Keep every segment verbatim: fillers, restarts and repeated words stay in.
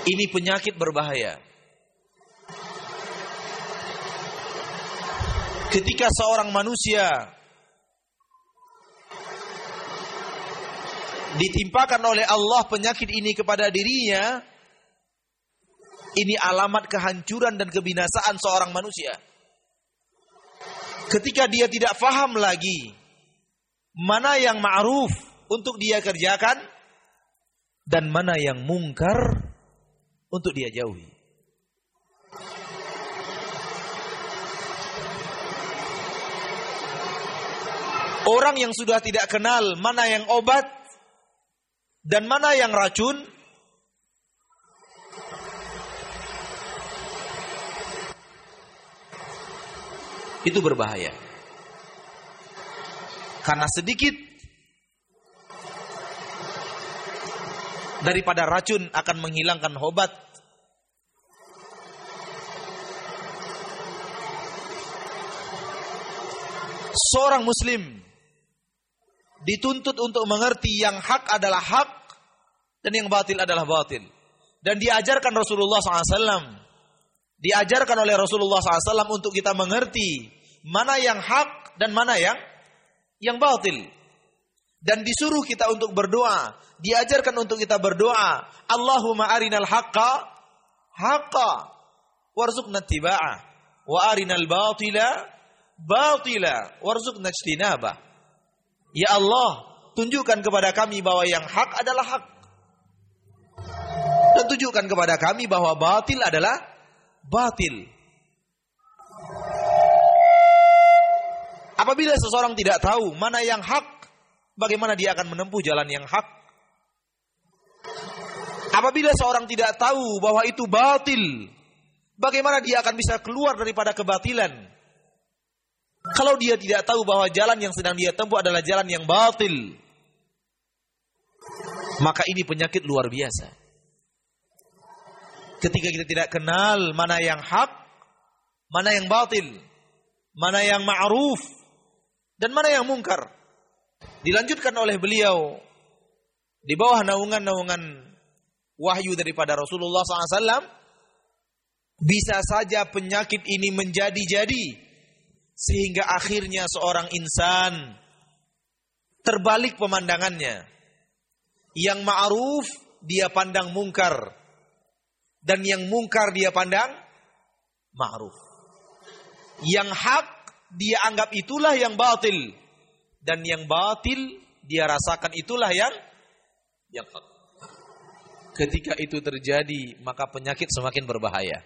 Ini penyakit berbahaya. Ketika seorang manusia ditimpakan oleh Allah penyakit ini kepada dirinya, ini alamat kehancuran dan kebinasaan seorang manusia. Ketika dia tidak faham lagi mana yang ma'ruf untuk dia kerjakan dan mana yang mungkar untuk dia jauhi. Orang yang sudah tidak kenal mana yang obat dan mana yang racun, itu berbahaya. Karena sedikit daripada racun akan menghilangkan obat. Seorang muslim dituntut untuk mengerti yang hak adalah hak dan yang batil adalah batil. Dan diajarkan Rasulullah shallallahu alaihi wasallam, diajarkan oleh Rasulullah shallallahu alaihi wasallam untuk kita mengerti mana yang hak dan mana yang yang batil. Dan disuruh kita untuk berdoa, diajarkan untuk kita berdoa, Allahumma arinal haqqa haqqa warzuqna ittiba'ah wa arinal batila batila warzuqna ijtinabah. Ya Allah, tunjukkan kepada kami bahwa yang hak adalah hak, dan tunjukkan kepada kami bahwa batil adalah batil. Apabila seseorang tidak tahu mana yang hak, bagaimana dia akan menempuh jalan yang hak? Apabila seorang tidak tahu bahwa itu batil, bagaimana dia akan bisa keluar daripada kebatilan? Kalau dia tidak tahu bahwa jalan yang sedang dia tempuh adalah jalan yang batil, maka ini penyakit luar biasa. Ketika kita tidak kenal mana yang hak, mana yang batil, mana yang ma'ruf, dan mana yang mungkar. Dilanjutkan oleh beliau di bawah naungan-naungan wahyu daripada Rasulullah shallallahu alaihi wasallam, bisa saja penyakit ini menjadi-jadi sehingga akhirnya seorang insan terbalik pemandangannya. Yang ma'ruf dia pandang mungkar, dan yang mungkar dia pandang ma'ruf. Yang hak dia anggap itulah yang batil, dan yang batil dia rasakan itulah yang yang hak. Ketika itu terjadi, maka penyakit semakin berbahaya.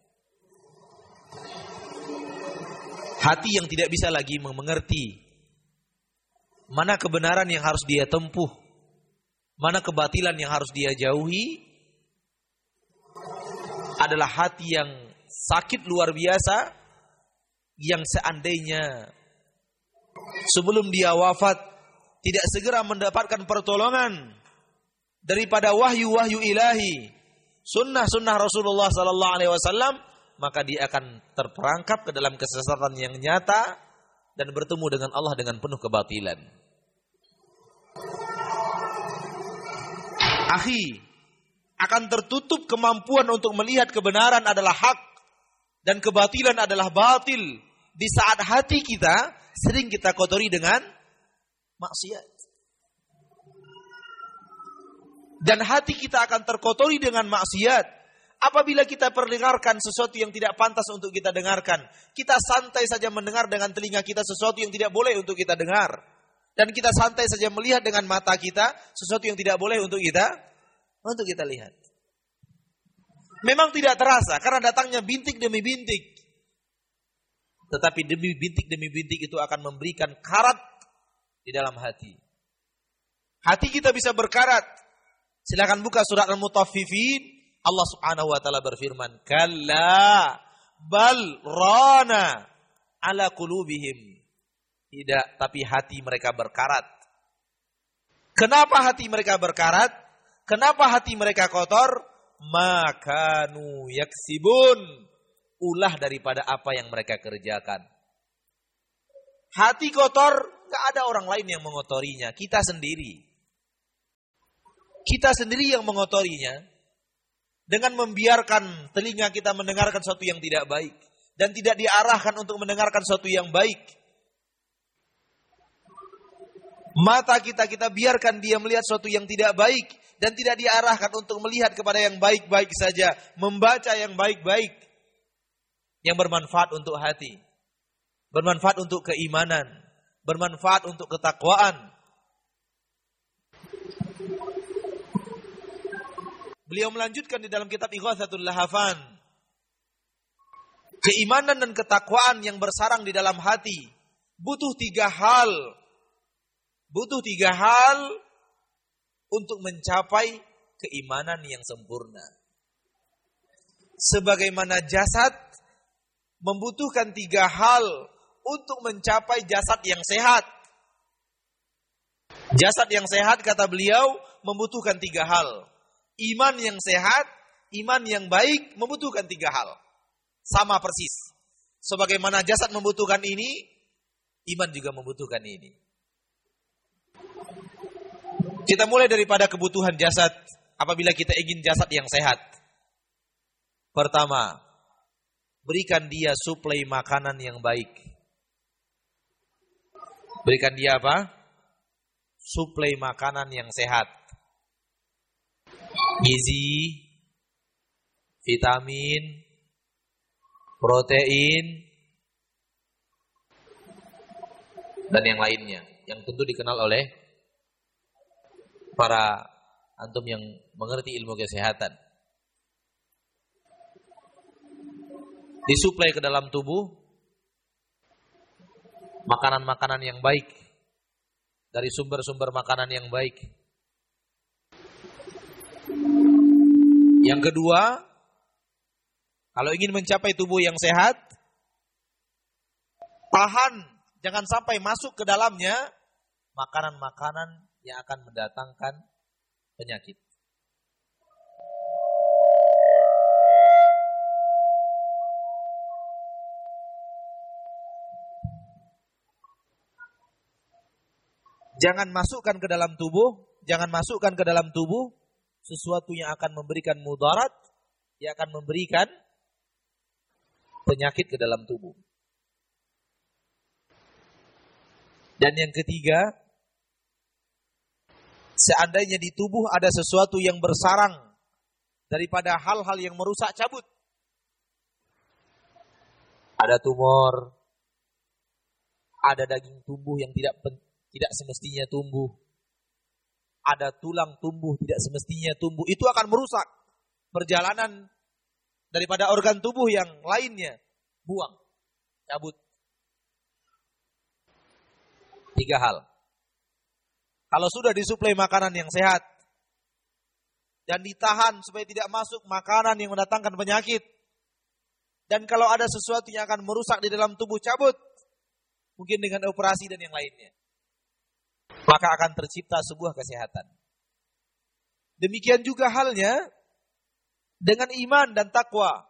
Hati yang tidak bisa lagi mengerti mana kebenaran yang harus dia tempuh, mana kebatilan yang harus dia jauhi, adalah hati yang sakit luar biasa, yang seandainya sebelum dia wafat tidak segera mendapatkan pertolongan daripada wahyu-wahyu ilahi, sunnah-sunnah Rasulullah sallallahu alaihi wasallam, maka dia akan terperangkap ke dalam kesesatan yang nyata dan bertemu dengan Allah dengan penuh kebatilan. Akhi, akan tertutup kemampuan untuk melihat kebenaran adalah hak dan kebatilan adalah batil di saat hati kita sering kita kotori dengan maksiat. Dan hati kita akan terkotori dengan maksiat apabila kita perdengarkan sesuatu yang tidak pantas untuk kita dengarkan. Kita santai saja mendengar dengan telinga kita sesuatu yang tidak boleh untuk kita dengar. Dan kita santai saja melihat dengan mata kita sesuatu yang tidak boleh untuk kita untuk kita lihat. Memang tidak terasa karena datangnya bintik demi bintik. Tetapi demi bintik demi bintik itu akan memberikan karat di dalam hati. Hati kita bisa berkarat. Silakan buka surat Al-Mutaffifin. Allah Subhanahu wa taala berfirman, "Kalla bal rana ala qulubihim." Tidak, tapi hati mereka berkarat. Kenapa hati mereka berkarat? Kenapa hati mereka kotor? Makanu yaksibun, ulah daripada apa yang mereka kerjakan. Hati kotor, gak ada orang lain yang mengotorinya, kita sendiri. Kita sendiri yang mengotorinya. dengan membiarkan telinga kita mendengarkan sesuatu yang tidak baik dan tidak diarahkan untuk mendengarkan sesuatu yang baik. Mata kita kita biarkan dia melihat sesuatu yang tidak baik dan tidak diarahkan untuk melihat kepada yang baik-baik saja, membaca yang baik-baik yang bermanfaat untuk hati, bermanfaat untuk keimanan, bermanfaat untuk ketakwaan. Beliau melanjutkan di dalam kitab Ighatsatul Lahafan, keimanan dan ketakwaan yang bersarang di dalam hati butuh tiga hal. Butuh tiga hal untuk mencapai keimanan yang sempurna. Sebagaimana jasad membutuhkan tiga hal untuk mencapai jasad yang sehat. Jasad yang sehat, kata beliau, membutuhkan tiga hal. Iman yang sehat, iman yang baik membutuhkan tiga hal. Sama persis. Sebagaimana jasad membutuhkan ini, iman juga membutuhkan ini. Kita mulai daripada kebutuhan jasad apabila kita ingin jasad yang sehat. Pertama, berikan dia suplai makanan yang baik. Berikan dia apa? Suplai makanan yang sehat. Gizi, vitamin, protein, dan yang lainnya. Yang tentu dikenal oleh para antum yang mengerti ilmu kesehatan. Disuplai ke dalam tubuh makanan-makanan yang baik dari sumber-sumber makanan yang baik. Yang kedua, kalau ingin mencapai tubuh yang sehat, tahan, jangan sampai masuk ke dalamnya makanan-makanan yang akan mendatangkan penyakit. Jangan masukkan ke dalam tubuh, jangan masukkan ke dalam tubuh sesuatu yang akan memberikan mudarat, yang akan memberikan penyakit ke dalam tubuh. Dan yang ketiga, seandainya di tubuh ada sesuatu yang bersarang daripada hal-hal yang merusak, cabut. Ada tumor, ada daging tumbuh yang tidak tidak semestinya tumbuh, ada tulang tumbuh tidak semestinya tumbuh, itu akan merusak perjalanan daripada organ tubuh yang lainnya. Buang, cabut. Tiga hal. Kalau sudah disuplai makanan yang sehat dan ditahan supaya tidak masuk makanan yang mendatangkan penyakit, dan kalau ada sesuatu yang akan merusak di dalam tubuh, cabut. Mungkin dengan operasi dan yang lainnya. Maka akan tercipta sebuah kesehatan. Demikian juga halnya dengan iman dan takwa.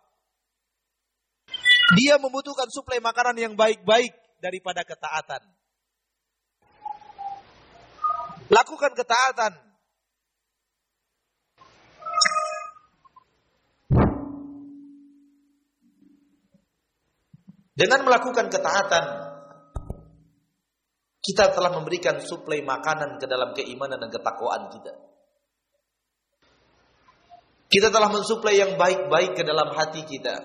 Dia membutuhkan suplai makanan yang baik-baik daripada ketaatan. Lakukan ketaatan. Dengan melakukan ketaatan, kita telah memberikan suplai makanan ke dalam keimanan dan ketakwaan kita. Kita telah mensuplai yang baik-baik ke dalam hati kita.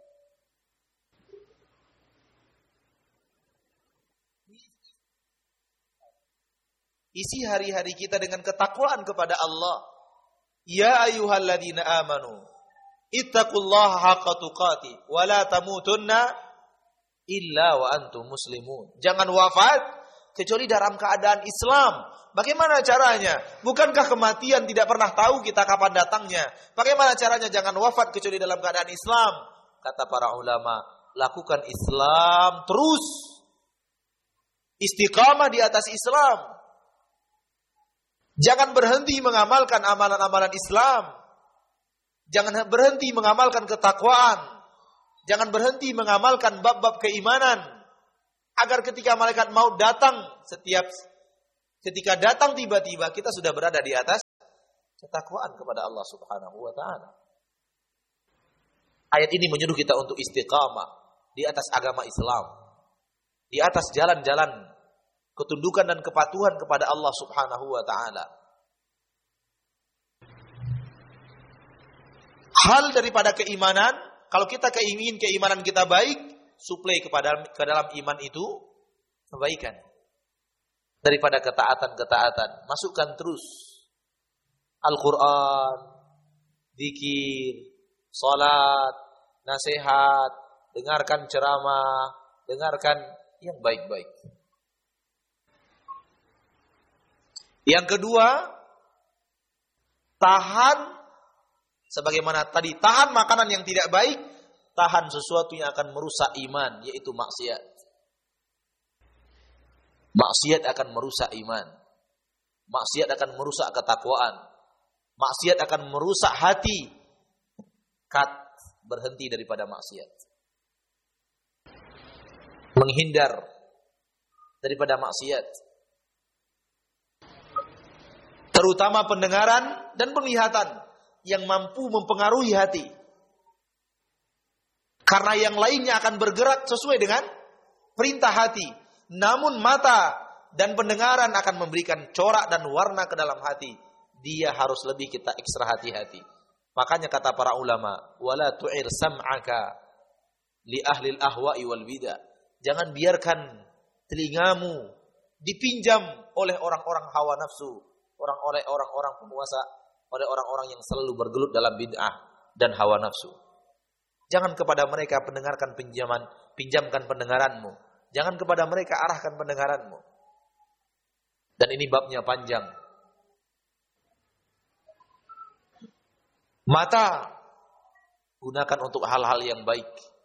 Isi hari-hari kita dengan ketakwaan kepada Allah. Ya ayyuhalladzina amanu, ittaqullaha haqqa tuqatih wa la tamutunna illa wa antum muslimun. Jangan wafat kecuali dalam keadaan Islam. Bagaimana caranya? Bukankah kematian tidak pernah tahu kita kapan datangnya? Bagaimana caranya jangan wafat kecuali dalam keadaan Islam? Kata para ulama, lakukan Islam terus. Istiqamah di atas Islam. Jangan berhenti mengamalkan amalan-amalan Islam. Jangan berhenti mengamalkan ketakwaan. Jangan berhenti mengamalkan bab-bab keimanan. Agar ketika malaikat maut datang, setiap ketika datang tiba-tiba kita sudah berada di atas ketakwaan kepada Allah Subhanahu wa taala. Ayat ini menyuruh kita untuk istiqamah di atas agama Islam, di atas jalan-jalan ketundukan dan kepatuhan kepada Allah Subhanahu wa taala. Hal daripada keimanan, kalau kita keingin keimanan kita baik, suplai kepada ke dalam iman itu kebaikan. Daripada ketaatan-ketaatan, masukkan terus Al-Qur'an, zikir, salat, nasihat, dengarkan ceramah, dengarkan yang baik-baik. Yang kedua, tahan sebagaimana tadi, tahan makanan yang tidak baik, tahan sesuatu yang akan merusak iman, yaitu maksiat. Maksiat akan merusak iman. Maksiat akan merusak ketakwaan. Maksiat akan merusak hati. Kat, berhenti daripada maksiat. Menghindar daripada maksiat. Terutama pendengaran dan penglihatan yang mampu mempengaruhi hati. Karena yang lainnya akan bergerak sesuai dengan perintah hati. Namun mata dan pendengaran akan memberikan corak dan warna ke dalam hati. Dia harus lebih kita ekstra hati-hati. Makanya kata para ulama, wala tu'ir sam'aka li ahli al-ahwa'i wal bidah. Jangan biarkan telingamu dipinjam oleh orang-orang hawa nafsu, orang oleh orang-orang penguasa, oleh orang-orang yang selalu bergelut dalam bid'ah dan hawa nafsu. Jangan kepada mereka pendengarkan pinjaman, pinjamkan pendengaranmu. Jangan kepada mereka arahkan pendengaranmu. Dan ini babnya panjang. Mata gunakan untuk hal-hal yang baik.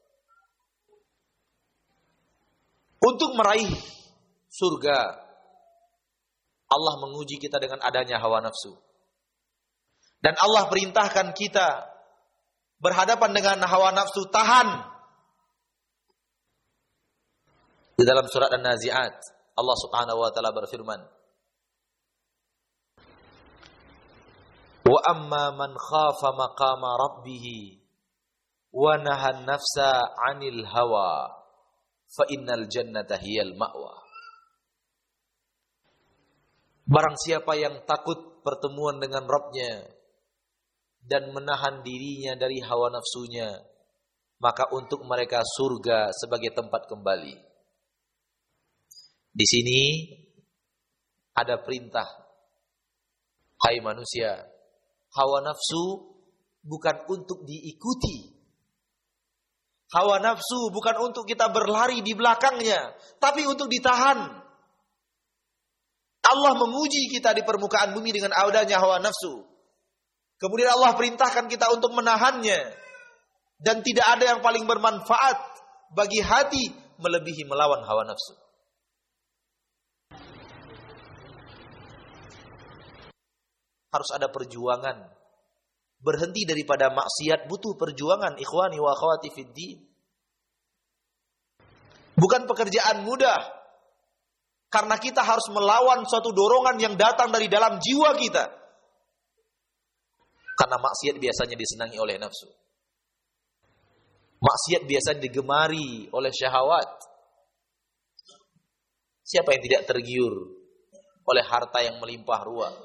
Untuk meraih surga, Allah menguji kita dengan adanya hawa nafsu. Dan Allah perintahkan kita berhadapan dengan hawa nafsu, tahan. Di dalam surat An-Nazi'at, Allah Subhanahu wa taala berfirman, "Wa amma man khafa maqama rabbih wa nahan nafsa 'anil hawa fa innal jannata hiyal ma'wa." Barang siapa yang takut pertemuan dengan Rabb-Nya dan menahan dirinya dari hawa nafsunya, maka untuk mereka surga sebagai tempat kembali. Di sini ada perintah, hai manusia, hawa nafsu bukan untuk diikuti. Hawa nafsu bukan untuk kita berlari di belakangnya, tapi untuk ditahan. Allah menguji kita di permukaan bumi dengan adanya hawa nafsu. Kemudian Allah perintahkan kita untuk menahannya. Dan tidak ada yang paling bermanfaat bagi hati melebihi melawan hawa nafsu. Harus ada perjuangan. Berhenti daripada maksiat butuh perjuangan, ikhwani wa akhwati fiddin. Bukan pekerjaan mudah. Karena kita harus melawan suatu dorongan yang datang dari dalam jiwa kita. Karena maksiat biasanya disenangi oleh nafsu. Maksiat biasanya digemari oleh syahwat. Siapa yang tidak tergiur oleh harta yang melimpah ruah?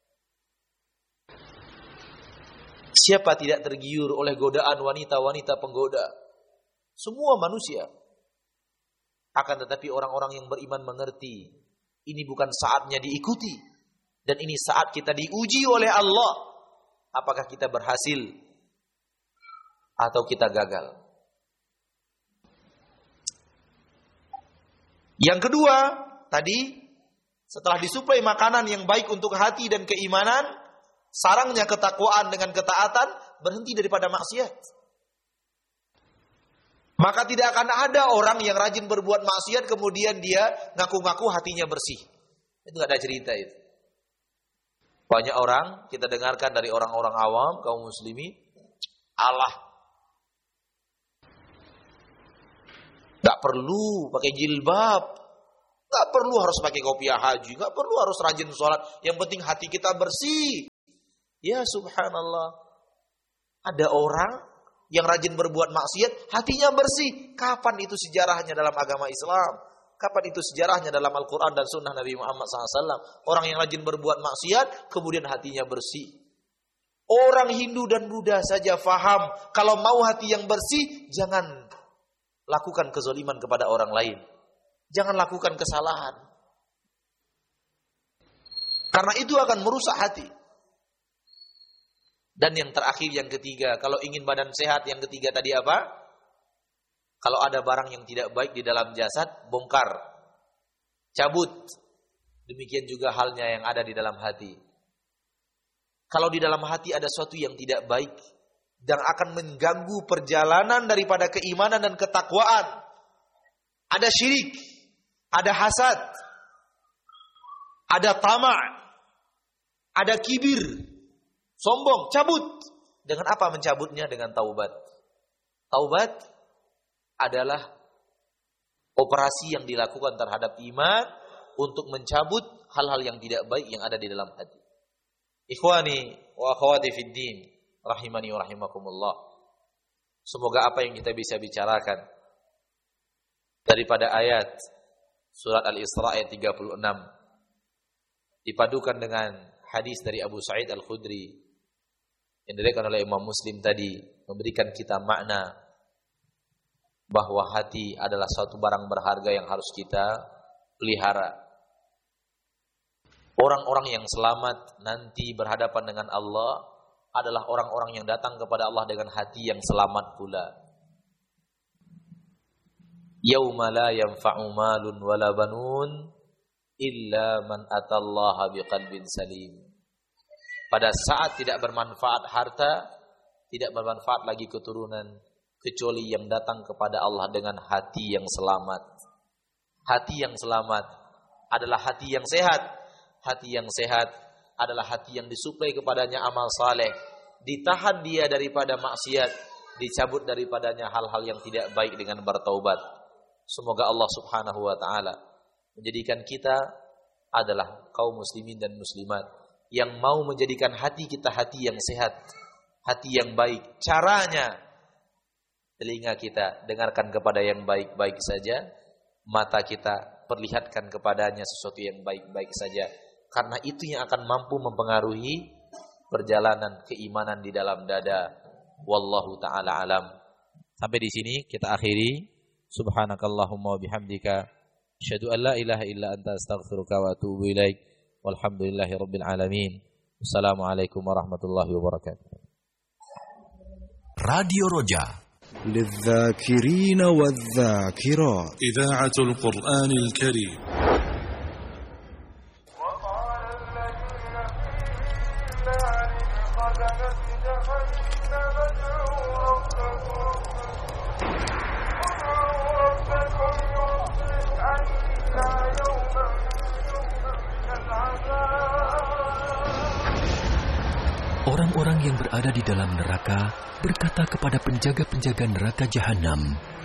Siapa tidak tergiur oleh godaan wanita-wanita penggoda? Semua manusia. Akan tetapi orang-orang yang beriman mengerti, ini bukan saatnya diikuti. Dan ini saat kita diuji oleh Allah. Apakah kita berhasil atau kita gagal? Yang kedua, tadi setelah disuplai makanan yang baik untuk hati dan keimanan, sarangnya ketakwaan dengan ketaatan, berhenti daripada maksiat. Maka tidak akan ada orang yang rajin berbuat maksiat kemudian dia ngaku-ngaku hatinya bersih. Itu gak ada cerita itu. Banyak orang kita dengarkan dari orang-orang awam, kaum muslimin, Allah gak perlu pakai jilbab, gak perlu harus pakai kopiah haji, gak perlu harus rajin sholat, yang penting hati kita bersih. Ya subhanallah, ada orang Yang rajin berbuat maksiat, hatinya bersih. Kapan itu sejarahnya dalam agama Islam? Kapan itu sejarahnya dalam Al-Quran dan Sunnah Nabi Muhammad shallallahu alaihi wasallam? Orang yang rajin berbuat maksiat, kemudian hatinya bersih. Orang Hindu dan Buddha saja faham, kalau mau hati yang bersih, jangan lakukan kezaliman kepada orang lain. Jangan lakukan kesalahan. Karena itu akan merusak hati. Dan yang terakhir, yang ketiga, kalau ingin badan sehat, yang ketiga tadi apa? Kalau ada barang yang tidak baik di dalam jasad, bongkar, cabut. Demikian juga halnya yang ada di dalam hati. Kalau di dalam hati ada sesuatu yang tidak baik dan akan mengganggu perjalanan daripada keimanan dan ketakwaan, ada syirik, ada hasad, ada tamak, ada kibir, sombong, cabut. Dengan apa mencabutnya? Dengan taubat. Taubat adalah operasi yang dilakukan terhadap iman untuk mencabut hal-hal yang tidak baik yang ada di dalam hati. Ikhwani wa akhwati fid din, rahimani wa rahimakumullah. Semoga apa yang kita bisa bicarakan daripada ayat surat Al-Isra ayat tiga puluh enam dipadukan dengan hadis dari Abu Sa'id Al-Khudri yang diriwayatkan oleh Imam Muslim tadi, memberikan kita makna bahwa hati adalah suatu barang berharga yang harus kita pelihara. Orang-orang yang selamat nanti berhadapan dengan Allah adalah orang-orang yang datang kepada Allah dengan hati yang selamat pula. Yauma la yanfa'u malun wala banun illa man atallaha biqalbin salim. Pada saat tidak bermanfaat harta, tidak bermanfaat lagi keturunan, kecuali yang datang kepada Allah dengan hati yang selamat. Hati yang selamat adalah hati yang sehat. Hati yang sehat adalah hati yang disuplai kepadanya amal saleh, ditahan dia daripada maksiat, dicabut daripadanya hal-hal yang tidak baik dengan bertaubat. Semoga Allah Subhanahu wa taala menjadikan kita adalah kaum muslimin dan muslimat yang mau menjadikan hati kita hati yang sehat, hati yang baik. Caranya, telinga kita dengarkan kepada yang baik-baik saja, mata kita perlihatkan kepadanya sesuatu yang baik-baik saja. Karena itu yang akan mampu mempengaruhi perjalanan keimanan di dalam dada. Wallahu ta'ala alam. Sampai di sini kita akhiri. Subhanakallahumma wa bihamdika asyhadu an la ilaha illa anta astaghfiruka wa atubu ilaik. Walhamdulillahi rabbil alamin. Wassalamualaikum warahmatullahi wabarakatuh. Radio Roja للذاكرين والذاكرات إذاعة القرآن الكريم. Orang-orang yang berada di dalam neraka berkata kepada penjaga-penjaga neraka Jahanam,